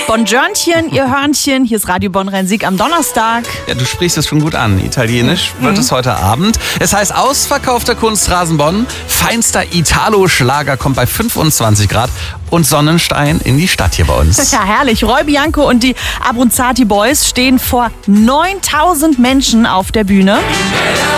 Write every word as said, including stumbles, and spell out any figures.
Buongiornchen, ihr Hörnchen. Hier ist Radio Bonn Rhein-Sieg am Donnerstag. Ja, du sprichst es schon gut an. Italienisch mhm. wird es heute Abend. Es heißt ausverkaufter Kunstrasen Bonn. Feinster Italo-Schlager kommt bei fünfundzwanzig Grad und Sonnenschein in die Stadt hier bei uns. Ja, herrlich. Roy Bianco und die Abruzzati Boys stehen vor neuntausend Menschen auf der Bühne.